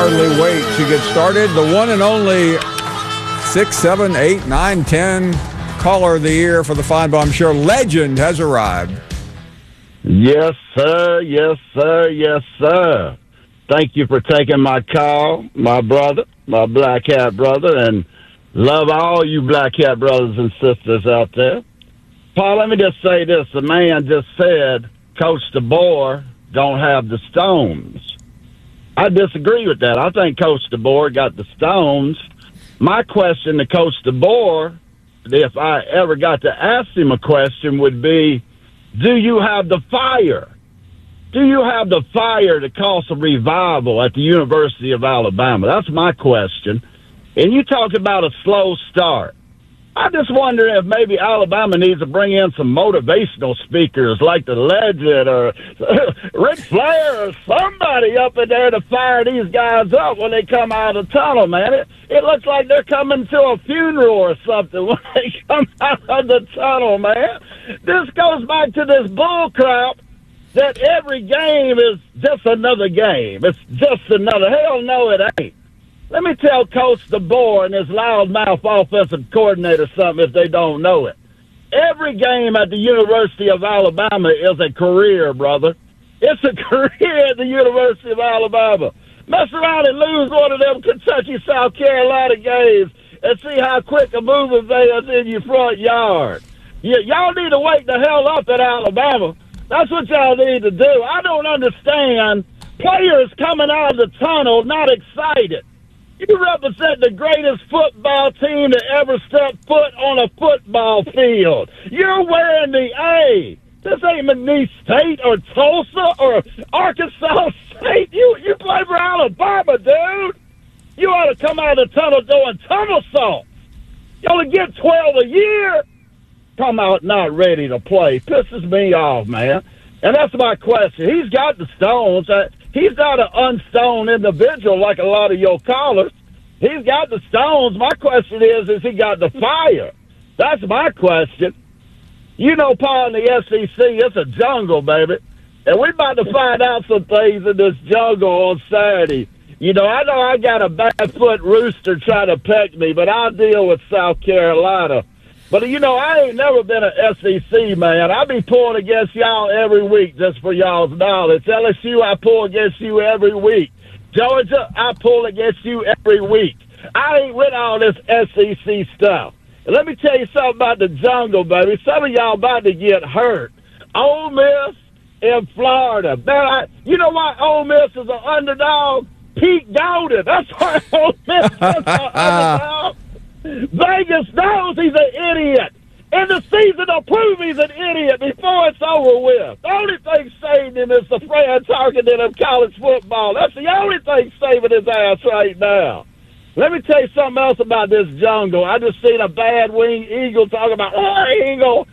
hardly wait to get started. The one and only 6, 7, 8, 9, 10 caller of the year for the Feinbaum Show. Legend has arrived. Yes, sir. Yes, sir. Yes, sir. Thank you for taking my call, my brother, my Black Hat brother, and love all you Black Hat brothers and sisters out there. Paul, let me just say this. The man just said Coach DeBoer don't have the stones. I disagree with that. I think Coach DeBoer got the stones. My question to Coach DeBoer, if I ever got to ask him a question, would be, do you have the fire? Do you have the fire to cause a revival at the University of Alabama? That's my question. And you talked about a slow start. I just wonder if maybe Alabama needs to bring in some motivational speakers like the Legend or Ric Flair or somebody up in there to fire these guys up when they come out of the tunnel, man. It looks like they're coming to a funeral or something when they come out of the tunnel, man. This goes back to this bull crap that every game is just another game. It's just another. Hell no, it ain't. Let me tell Coach DeBoer and his loudmouth offensive coordinator something if they don't know it. Every game at the University of Alabama is a career, brother. It's a career at the University of Alabama. Mess around and lose one of them Kentucky, South Carolina games and see how quick a moving is in your front yard. Y'all need to wake the hell up at Alabama. That's what y'all need to do. I don't understand players coming out of the tunnel not excited. You represent the greatest football team to ever step foot on a football field. You're wearing the A. This ain't McNeese State or Tulsa or Arkansas State. You play for Alabama, dude. You ought to come out of the tunnel doing tunnel salts. You only get 12 a year. Come out not ready to play. Pisses me off, man. And that's my question. He's got the stones. He's not an unstoned individual like a lot of your callers. He's got the stones. My question is he got the fire? That's my question. You know, Paul, in the SEC, it's a jungle, baby. And we're about to find out some things in this jungle on Saturday. You know I got a barefoot rooster trying to peck me, but I'll deal with South Carolina. But, you know, I ain't never been an SEC man. I be pulling against y'all every week just for y'all's knowledge. LSU, I pull against you every week. Georgia, I pull against you every week. I ain't with all this SEC stuff. And let me tell you something about the jungle, baby. Some of y'all about to get hurt. Ole Miss in Florida. Man, you know why Ole Miss is an underdog? Pete Golding. That's why Ole Miss is an underdog. Vegas knows he's an idiot. And the season will prove he's an idiot before it's over with. The only thing saving him is the Fran Tarkenton of college football. That's the only thing saving his ass right now. Let me tell you something else about this jungle. I just seen a bad wing eagle talking about, eagle.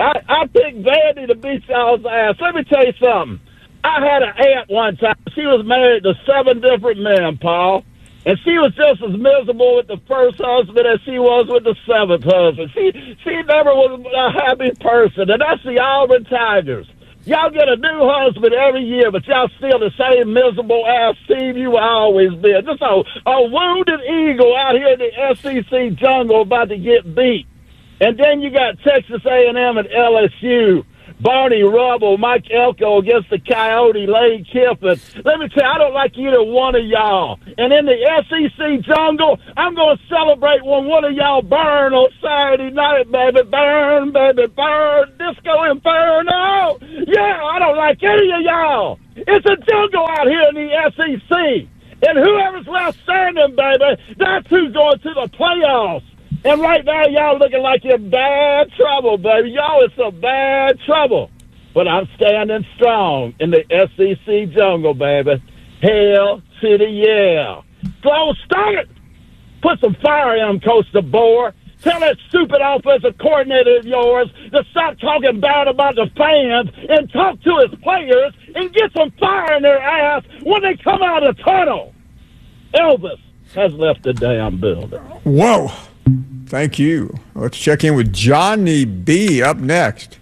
I picked Vandy to beat y'all's ass. Let me tell you something. I had an aunt one time. She was married to 7 different men, Paul. And she was just as miserable with the first husband as she was with the 7th husband. She never was a happy person. And that's the Auburn Tigers. Y'all get a new husband every year, but y'all still the same miserable-ass team you always been. Just a wounded eagle out here in the SEC jungle about to get beat. And then you got Texas A&M and LSU. Barney Rubble, Mike Elko against the Coyote, Lane Kiffin. Let me tell you, I don't like either one of y'all. And in the SEC jungle, I'm going to celebrate when one of y'all burn on Saturday night, baby. Burn, baby, burn. Disco Inferno. Yeah, I don't like any of y'all. It's a jungle out here in the SEC. And whoever's left standing, baby, that's who's going to the playoffs. And right now, y'all looking like you're in bad trouble, baby. Y'all in some bad trouble. But I'm standing strong in the SEC jungle, baby. Hell to the yeah. Slow start. Put some fire in them, Coach DeBoer. Tell that stupid offensive coordinator of yours to stop talking bad about the fans and talk to his players and get some fire in their ass when they come out of the tunnel. Elvis has left the damn building. Whoa. Thank you. Let's check in with Johnny B. up next.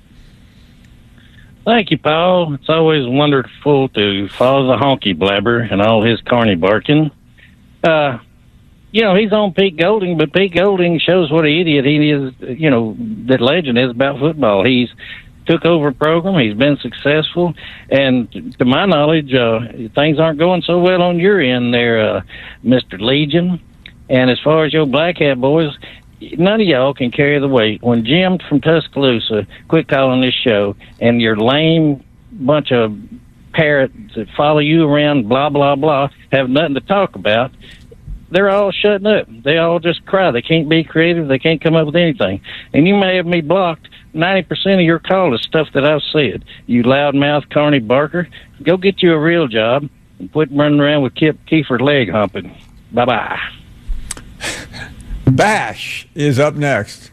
Thank you, Paul. It's always wonderful to follow the honky blabber and all his carny barking. He's on Pete Golding, but Pete Golding shows what an idiot he is, that Legend is about football. He's took over a program. He's been successful. And to my knowledge, things aren't going so well on your end there, Mr. Legion. And as far as your Black Hat boys, none of y'all can carry the weight. When Jim from Tuscaloosa quit calling this show and your lame bunch of parrots that follow you around, blah, blah, blah, have nothing to talk about, they're all shutting up. They all just cry. They can't be creative. They can't come up with anything. And you may have me blocked. 90% of your call is stuff that I've said. You loudmouth Carney Barker, go get you a real job and quit running around with Kiefer leg humping. Bye-bye. Bash is up next.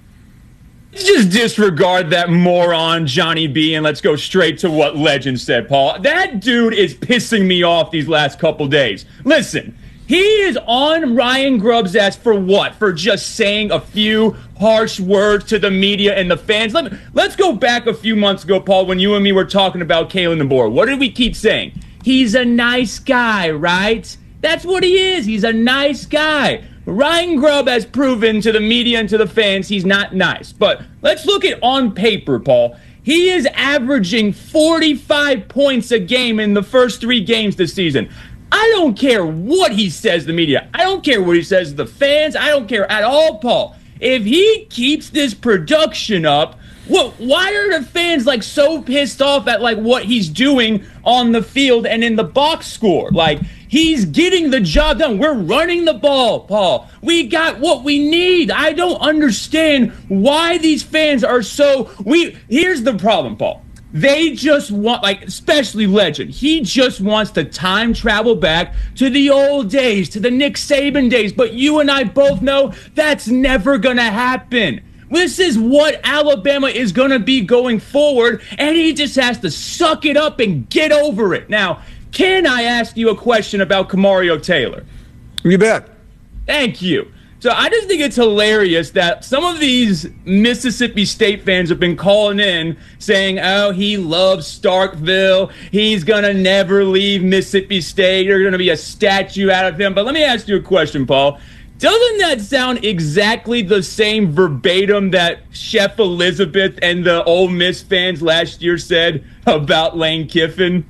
Just disregard that moron Johnny B and let's go straight to what Legend said, Paul. That dude is pissing me off these last couple days. Listen, he is on Ryan Grubb's ass for what? For just saying a few harsh words to the media and the fans. Let's go back a few months ago, Paul, when you and me were talking about Kalen DeBoer. What did we keep saying? He's a nice guy, right? That's what he is. He's a nice guy. Ryan Grubb has proven to the media and to the fans he's not nice. But let's look at on paper, Paul. He is averaging 45 points a game in the first 3 games this season. I don't care what he says to the media. I don't care what he says to the fans. I don't care at all, Paul. If he keeps this production up, why are the fans so pissed off at what he's doing on the field and in the box score? He's getting the job done. We're running the ball, Paul. We got what we need. I don't understand why these fans are so... Here's the problem, Paul. They just want, especially Legend, he just wants to time travel back to the old days, to the Nick Saban days. But you and I both know that's never going to happen. This is what Alabama is going to be going forward, and he just has to suck it up and get over it. Now, can I ask you a question about Kamario Taylor? You bet. Thank you. So I just think it's hilarious that some of these Mississippi State fans have been calling in saying, oh, he loves Starkville. He's going to never leave Mississippi State. There's going to be a statue out of him. But let me ask you a question, Paul. Doesn't that sound exactly the same verbatim that Chef Elizabeth and the Ole Miss fans last year said about Lane Kiffin?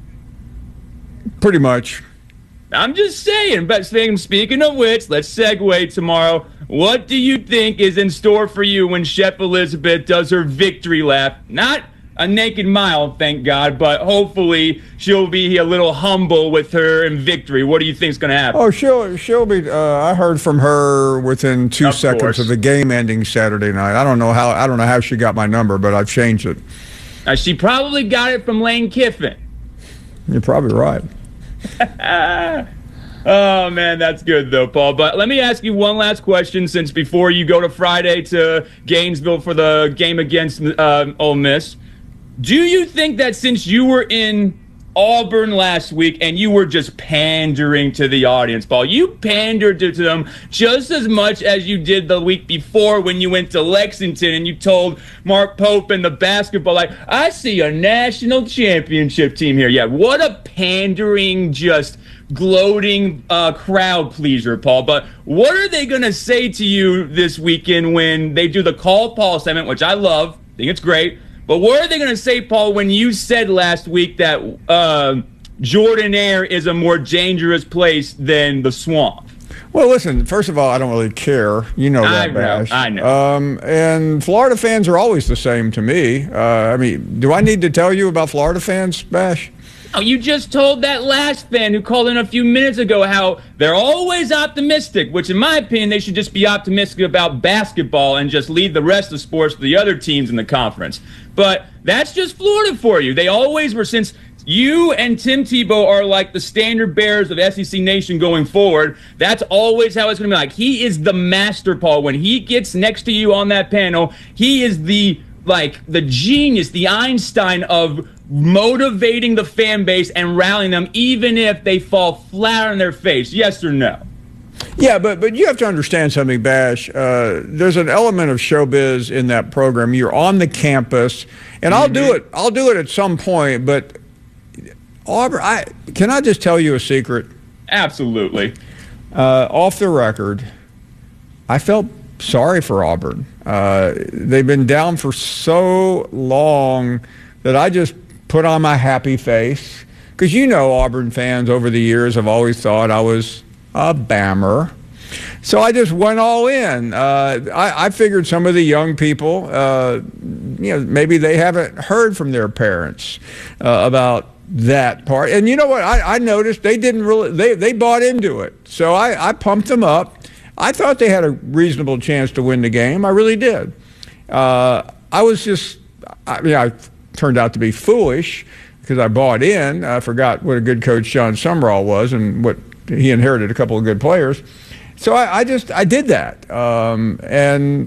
Pretty much. I'm just saying, but speaking of which, let's segue tomorrow. What do you think is in store for you when Chef Elizabeth does her victory lap? Not a naked mile, thank God, but hopefully she'll be a little humble with her in victory. What do you think is going to happen? Oh, she'll be. I heard from her within 2 seconds of the game ending Saturday night. I don't know how she got my number, but I've changed it. She probably got it from Lane Kiffin. You're probably right. Oh, man, that's good, though, Paul. But let me ask you one last question, since before you go to Friday to Gainesville for the game against Ole Miss. Do you think that since you were in Auburn last week and you were just pandering to the audience, Paul, you pandered to them just as much as you did the week before when you went to Lexington and you told Mark Pope and the basketball, I see a national championship team here. Yeah, what a pandering, just gloating crowd pleaser, Paul. But what are they going to say to you this weekend when they do the Call Paul segment, which I love, I think it's great. But what are they going to say, Paul, when you said last week that Jordan-Hare is a more dangerous place than the Swamp? Well, listen, first of all, I don't really care. You know that, Bash. I know. And Florida fans are always the same to me. Do I need to tell you about Florida fans, Bash? Oh, you just told that last fan who called in a few minutes ago how they're always optimistic, which in my opinion, they should just be optimistic about basketball and just leave the rest of sports to the other teams in the conference. But that's just Florida for you. They always were, since you and Tim Tebow are like the standard bearers of SEC Nation going forward. That's always how it's going to be like. He is the master, Paul. When he gets next to you on that panel, he is the genius, the Einstein of motivating the fan base and rallying them, even if they fall flat on their face. Yes or no? Yeah, but you have to understand something, Bash. There's an element of showbiz in that program. You're on the campus, and I'll do it at some point. But Auburn, can I just tell you a secret? Absolutely. off the record, I felt sorry for Auburn. They've been down for so long that I just put on my happy face. Because Auburn fans over the years have always thought I was a Bammer. So I just went all in. I figured some of the young people, maybe they haven't heard from their parents about that part. And you know what? I noticed they didn't really, they bought into it. So I pumped them up. I thought they had a reasonable chance to win the game. I really did. I turned out to be foolish because I bought in. I forgot what a good coach John Sumrall was and what he inherited a couple of good players. So I did that. And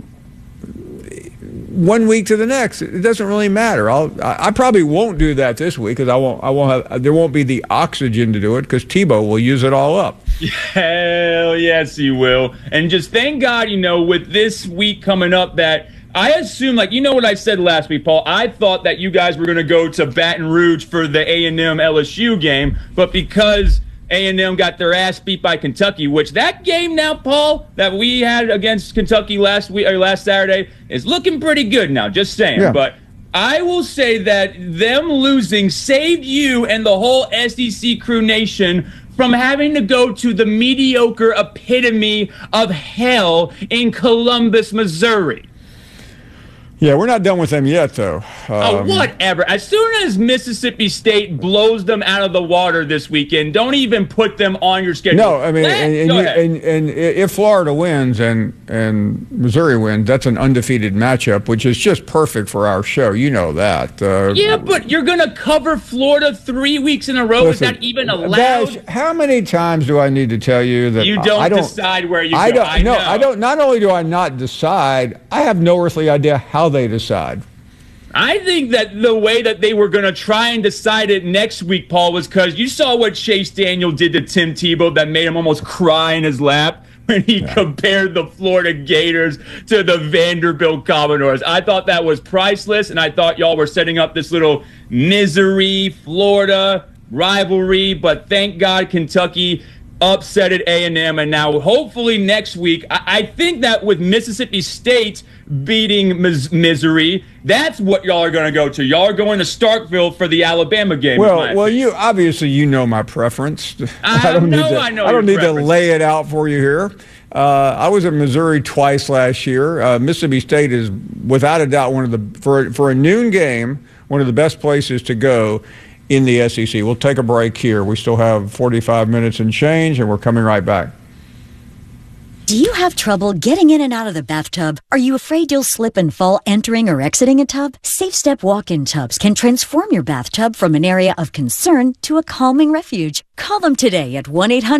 1 week to the next, it doesn't really matter. I probably won't do that this week because there won't be the oxygen to do it because Tebow will use it all up. Hell yes, he will. And just thank God, with this week coming up that I assume, what I said last week, Paul, I thought that you guys were going to go to Baton Rouge for the A&M LSU game, but because A&M got their ass beat by Kentucky, which that game now, Paul, that we had against Kentucky last Saturday is looking pretty good now, just saying. Yeah. But I will say that them losing saved you and the whole SEC Crew Nation from having to go to the mediocre epitome of hell in Columbus, Missouri. Yeah, we're not done with them yet, though. Whatever. As soon as Mississippi State blows them out of the water this weekend, don't even put them on your schedule. No, I mean, and if Florida wins and Missouri wins, that's an undefeated matchup, which is just perfect for our show. You know that. Yeah, but you're going to cover Florida 3 weeks in a row. Listen, is that even allowed? Bash, how many times do I need to tell you that you don't decide where you go? I don't. Not only do I not decide, I have no earthly idea how they decide. I think that the way that they were going to try and decide it next week, Paul, was because you saw what Chase Daniel did to Tim Tebow that made him almost cry in his lap when he compared the Florida Gators to the Vanderbilt Commodores. I thought that was priceless, and I thought y'all were setting up this little misery Florida rivalry, but thank God Kentucky upset at A&M, and now hopefully next week, I think that with Mississippi State beating Missouri, that's what y'all are going to go to. Y'all are going to Starkville for the Alabama game. Well, you obviously know my preference. I don't need to lay it out for you here. I was at Missouri twice last year. Mississippi State is without a doubt one of the for a noon game, one of the best places to go in the SEC. We'll take a break here. We still have 45 minutes and change, and we're coming right back. Do you have trouble getting in and out of the bathtub? Are you afraid you'll slip and fall entering or exiting a tub? SafeStep walk-in tubs can transform your bathtub from an area of concern to a calming refuge. Call them today at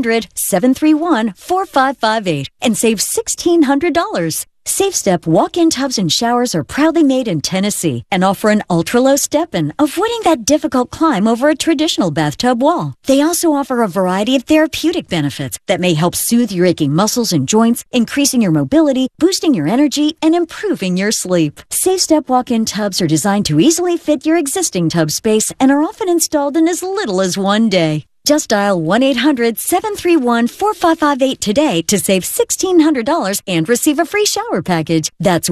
1-800-731-4558 and save $1,600. SafeStep walk-in tubs and showers are proudly made in Tennessee and offer an ultra-low step-in, avoiding that difficult climb over a traditional bathtub wall. They also offer a variety of therapeutic benefits that may help soothe your aching muscles and joints, increasing your mobility, boosting your energy, and improving your sleep. SafeStep walk-in tubs are designed to easily fit your existing tub space and are often installed in as little as 1 day. Just dial 1-800-731-4558 today to save $1,600 and receive a free shower package. That's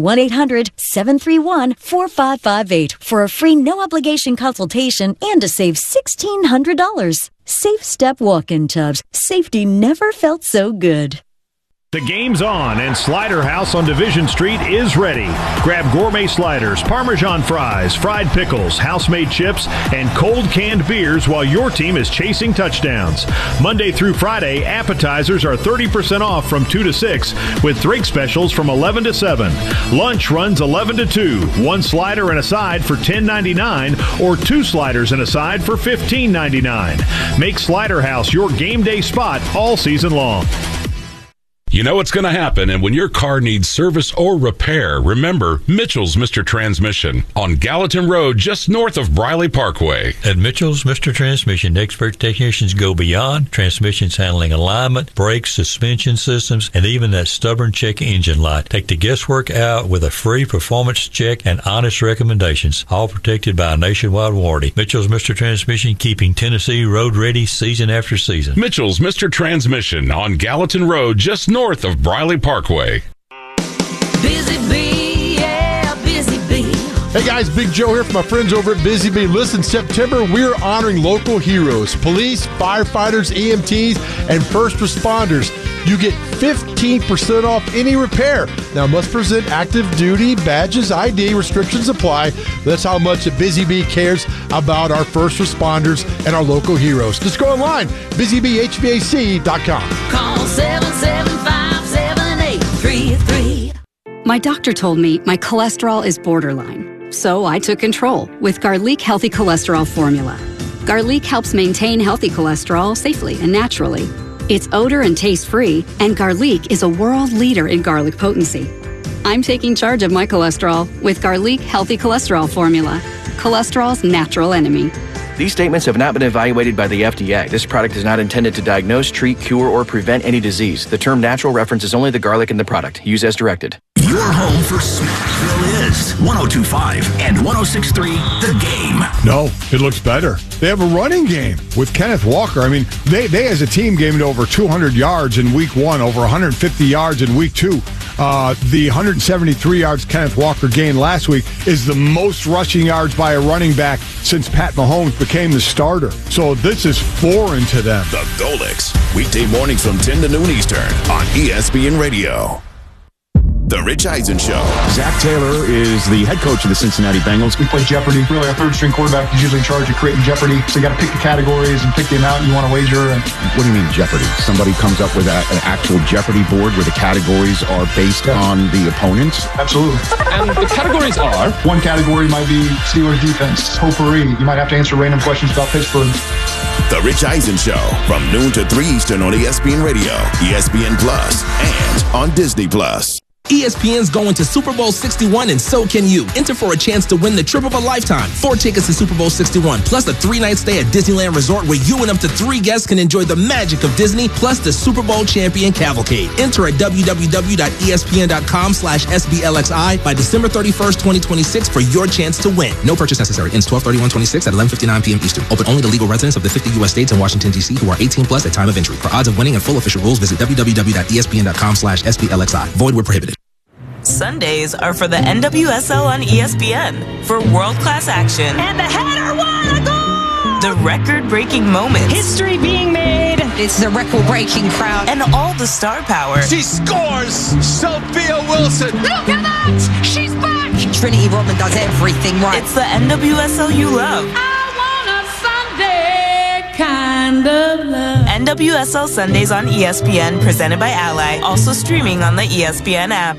1-800-731-4558 for a free no-obligation consultation and to save $1,600. SafeStep walk-in tubs. Safety never felt so good. The game's on, and Slider House on Division Street is ready. Grab gourmet sliders, Parmesan fries, fried pickles, house-made chips, and cold canned beers while your team is chasing touchdowns. Monday through Friday, appetizers are 30% off from 2 to 6, with drink specials from 11 to 7. Lunch runs 11 to 2. 1 slider and a side for $10.99, or 2 sliders and a side for $15.99. Make Slider House your game day spot all season long. You know what's going to happen, and when your car needs service or repair, remember Mitchell's Mr. Transmission on Gallatin Road, just north of Briley Parkway. At Mitchell's Mr. Transmission, expert technicians go beyond transmissions handling alignment, brakes, suspension systems, and even that stubborn check engine light. Take the guesswork out with a free performance check and honest recommendations, all protected by a nationwide warranty. Mitchell's Mr. Transmission, keeping Tennessee road ready season after season. Mitchell's Mr. Transmission on Gallatin Road, just north of Briley Parkway. Busy Bee, yeah, Busy Bee. Hey guys, Big Joe here from my friends over at Busy Bee. Listen, September, we're honoring local heroes, police, firefighters, EMTs, and first responders. You get 15% off any repair. Now, must present active duty badges, ID, restrictions apply. That's how much Busy Bee cares about our first responders and our local heroes. Just go online, busybhvac.com. Call 775-7833. My doctor told me my cholesterol is borderline, so I took control with Garlic Healthy Cholesterol Formula. Garlic helps maintain healthy cholesterol safely and naturally. It's odor and taste-free, and Garlic is a world leader in garlic potency. I'm taking charge of my cholesterol with Garlic Healthy Cholesterol Formula, cholesterol's natural enemy. These statements have not been evaluated by the FDA. This product is not intended to diagnose, treat, cure, or prevent any disease. The term natural references only the garlic in the product. Use as directed. Your home for Smacksville is 102.5 and 106.3 The Game. No, it looks better. They have a running game with Kenneth Walker. I mean, they as a team gained over 200 yards in week 1, over 150 yards in week 2. The 173 yards Kenneth Walker gained last week is the most rushing yards by a running back since Pat Mahomes became the starter. So this is foreign to them. The Golix, weekday mornings from 10 to noon Eastern on ESPN Radio. The Rich Eisen Show. Zach Taylor is the head coach of the Cincinnati Bengals. We play Jeopardy. Really, our third-string quarterback is usually in charge of creating Jeopardy. So you got to pick the categories and pick the amount you want to wager. What do you mean Jeopardy? Somebody comes up with an actual Jeopardy board where the categories are based on the opponents? Absolutely. And the categories are? One category might be Steelers defense, potpourri. You might have to answer random questions about Pittsburgh. The Rich Eisen Show from noon to 3 Eastern on ESPN Radio, ESPN Plus, and on Disney Plus. ESPN's going to Super Bowl 61, and so can you. Enter for a chance to win the trip of a lifetime. 4 tickets to Super Bowl 61, plus a 3-night stay at Disneyland Resort where you and up to 3 guests can enjoy the magic of Disney, plus the Super Bowl champion cavalcade. Enter at www.espn.com/SBLXI by December 31st, 2026 for your chance to win. No purchase necessary. Ends 12/31/26 at 11:59 p.m. Eastern. Open only to legal residents of the 50 U.S. states and Washington, D.C. who are 18 plus at time of entry. For odds of winning and full official rules, visit www.espn.com/SBLXI. Void where prohibited. Sundays are for the NWSL on ESPN for world-class action. And the header, what a goal! The record-breaking moments. History being made. It's the record-breaking crowd. And all the star power. She scores! Sophia Wilson! Look at that! She's back! Trinity Rodman does everything right. It's the NWSL you love. I want a Sunday kind of love. NWSL Sundays on ESPN, presented by Ally. Also streaming on the ESPN app.